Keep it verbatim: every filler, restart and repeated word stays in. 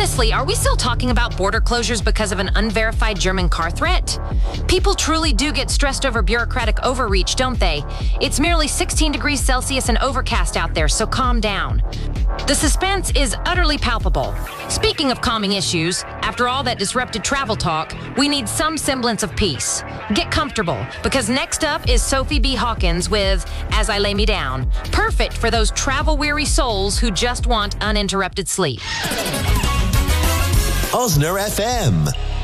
Honestly, are we still talking about border closures because of an unverified German car threat? People truly do get stressed over bureaucratic overreach, don't they? It's merely sixteen degrees Celsius and overcast out there, so calm down. The suspense is utterly palpable. Speaking of calming issues, after all that disrupted travel talk, we need some semblance of peace. Get comfortable, because next up is Sophie B. Hawkins with As I Lay Me Down. Perfect for those travel-weary souls who just want uninterrupted sleep. Osner F M.